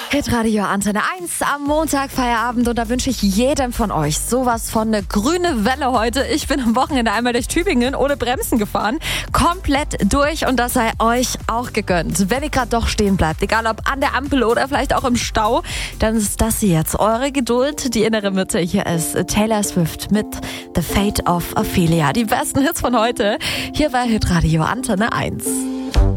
Hitradio Antenne 1 am Montag Feierabend und da wünsche ich jedem von euch sowas von eine grüne Welle heute. Ich bin am Wochenende einmal durch Tübingen ohne Bremsen gefahren, komplett durch und das sei euch auch gegönnt. Wenn ihr gerade doch stehen bleibt, egal ob an der Ampel oder vielleicht auch im Stau, dann ist das hier jetzt eure Geduld, die innere Mitte. Hier ist Taylor Swift mit The Fate of Ophelia. Die besten Hits von heute hier bei Hitradio Antenne 1.